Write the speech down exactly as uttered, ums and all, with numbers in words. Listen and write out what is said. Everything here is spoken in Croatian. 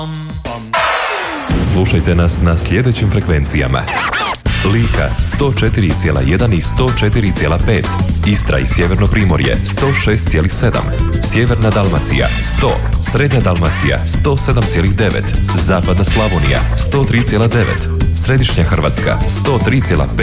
Slušajte nas na sljedećim frekvencijama: Lika sto četiri zarez jedan i sto četiri zarez pet, Istra i Sjeverno Primorje sto šest zarez sedam, Sjeverna Dalmacija sto, Srednja Dalmacija sto sedam zarez devet, Zapadna Slavonija sto tri zarez devet, Središnja Hrvatska sto tri zarez pet